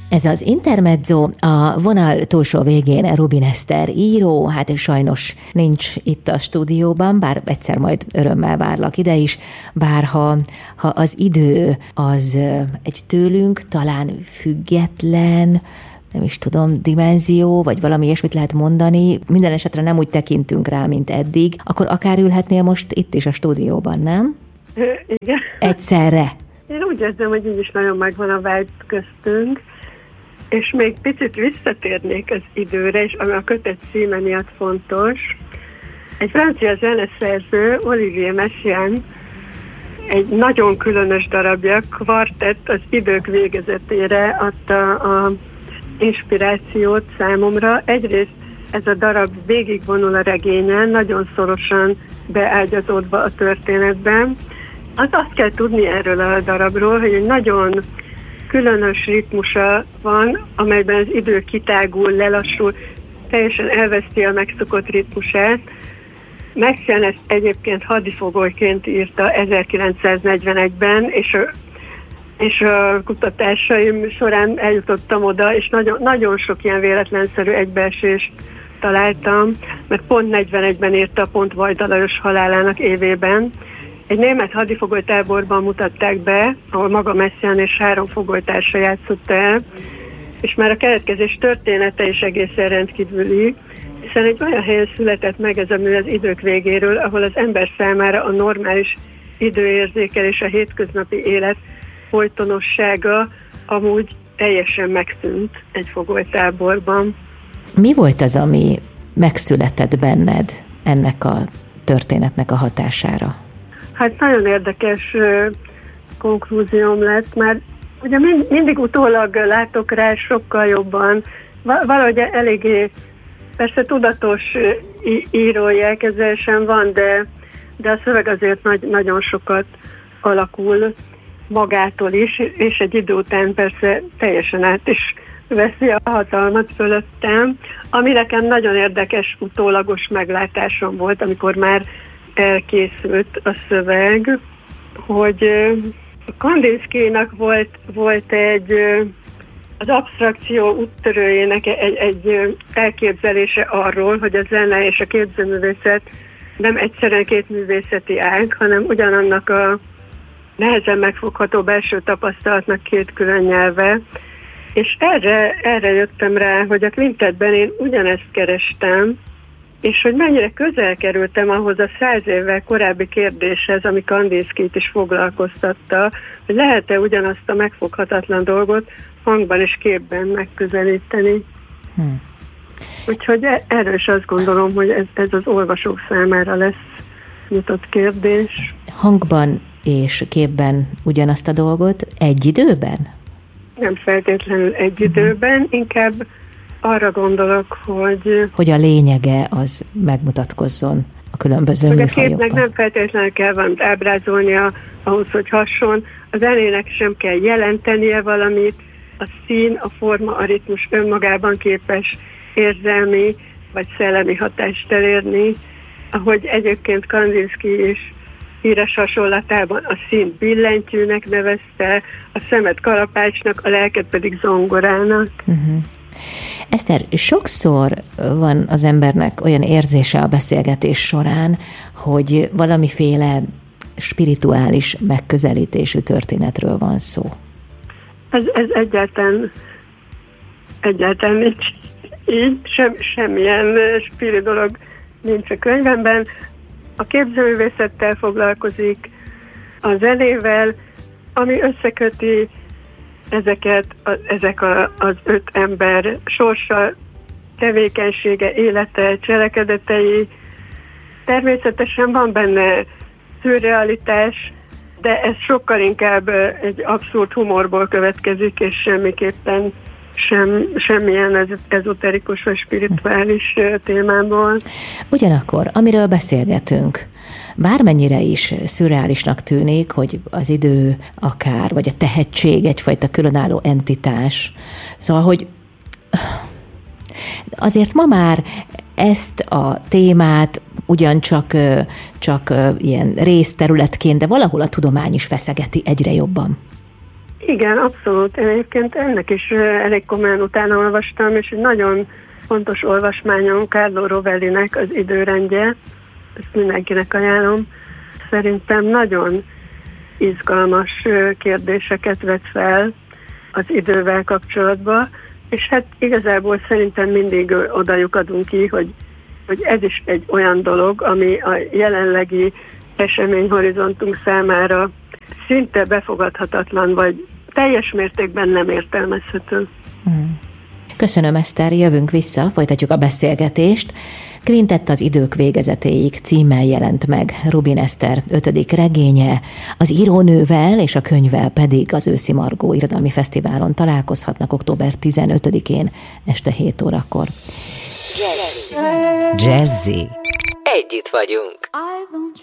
Ez az intermezzo a vonal túlsó végén Rubin Eszter író, hát sajnos nincs itt a stúdióban, bár egyszer majd örömmel várlak ide is, bár ha az idő az egy tőlünk talán független, nem is tudom, dimenzió, vagy valami ilyesmit lehet mondani, minden esetre nem úgy tekintünk rá, mint eddig, akkor akár ülhetnél most itt is a stúdióban, nem? Igen. Egyszerre. Én úgy érzem, hogy így is nagyon megvan a vibe köztünk, és még picit visszatérnék az időre, és ami a kötet címe miatt fontos. Egy francia zeneszerző, Olivier Messiaen, egy nagyon különös darabja, Kvartett az idők végezetére adta az inspirációt számomra. Egyrészt ez a darab végigvonul a regényen, nagyon szorosan beágyazódva a történetben. Azt kell tudni erről a darabról, hogy egy nagyon különös ritmusa van, amelyben az idő kitágul, lelassul, teljesen elveszti a megszokott ritmusát. Messiaen ezt egyébként hadifogolyként írta 1941-ben, és a kutatásaim során eljutottam oda, és nagyon, nagyon sok ilyen véletlenszerű egybeesést találtam, mert pont 41-ben írta, pont Vajda Lajos halálának évében. Egy német hadifogolytáborban mutatták be, ahol maga Messiaen és 3 fogolytársa játszott el, és már a keletkezés története is egészen rendkívüli, hiszen egy olyan helyen született meg ez a mű az idők végéről, ahol az ember számára a normális időérzékelés, a hétköznapi élet folytonossága amúgy teljesen megszűnt egy fogolytáborban. Mi volt az, ami megszületett benned ennek a történetnek a hatására? Hát nagyon érdekes konklúzióm lett, mert ugye mindig utólag látok rá sokkal jobban, valahogy eléggé, persze tudatos írói elképzelésem van, de a szöveg azért nagyon sokat alakul magától is, és egy idő után persze teljesen át is veszi a hatalmat fölöttem, ami nekem nagyon érdekes utólagos meglátásom volt, amikor már elkészült a szöveg, hogy Kandinskynak volt egy az absztrakció úttörőjének egy elképzelése arról, hogy a zene és a képzőművészet nem egyszerűen 2 művészeti ág, hanem ugyanannak a nehezen megfogható belső tapasztalatnak 2 külön nyelve. És erre jöttem rá, hogy a kvintettben én ugyanezt kerestem, és hogy mennyire közel kerültem ahhoz a 100 évvel korábbi kérdéshez, ami Kandinskyt is foglalkoztatta, hogy lehet-e ugyanazt a megfoghatatlan dolgot hangban és képben megközelíteni. Úgyhogy erről is azt gondolom, hogy ez az olvasók számára lesz nyitott kérdés. Hangban és képben ugyanazt a dolgot egy időben? Nem feltétlenül egy időben, inkább arra gondolok, hogy a lényege az megmutatkozzon a különböző műfajokban. A képnek nem feltétlenül kell valamit ábrázolnia ahhoz, hogy hasson. A zenének sem kell jelentenie valamit. A szín, a forma, a ritmus önmagában képes érzelmi vagy szellemi hatást elérni. Ahogy egyébként Kandinsky is híres hasonlatában a színt billentyűnek nevezte, a szemet kalapácsnak, a lelket pedig zongorának. Eszter, sokszor van az embernek olyan érzése a beszélgetés során, hogy valamiféle spirituális megközelítésű történetről van szó. Ez egyáltalán nincs így, semmilyen spiri dolog nincs a könyvemben. A képzőművészettel foglalkozik, a zenével, ami összeköti ezek az 5 ember sorsa, tevékenysége, élete, cselekedetei. Természetesen van benne szürrealitás, de ez sokkal inkább egy abszurd humorból következik, és semmiképpen semmilyen ezoterikus vagy spirituális témából. Ugyanakkor, amiről beszélgetünk, bármennyire is szürreálisnak tűnik, hogy az idő akár, vagy a tehetség egyfajta különálló entitás. Szóval, hogy azért ma már ezt a témát ugyancsak ilyen részterületként, de valahol a tudomány is feszegeti egyre jobban. Igen, abszolút. Egyébként ennek is elég komolyan utána olvastam, és egy nagyon fontos olvasmányom Carlo Rovellinek az Időrendje, ezt mindenkinek ajánlom. Szerintem nagyon izgalmas kérdéseket vet fel az idővel kapcsolatban, és hát igazából szerintem mindig oda lyukadunk ki, hogy ez is egy olyan dolog, ami a jelenlegi eseményhorizontunk számára szinte befogadhatatlan, vagy teljes mértékben nem értelmezhető. Köszönöm, Eszter, jövünk vissza, folytatjuk a beszélgetést. Quintett az idők végezetéig címmel jelent meg Rubin Eszter 5. regénye, az írónővel és a könyvvel pedig az Őszi Margó Irodalmi Fesztiválon találkozhatnak október 15-én este 7 órakor. Jazzy. Együtt vagyunk.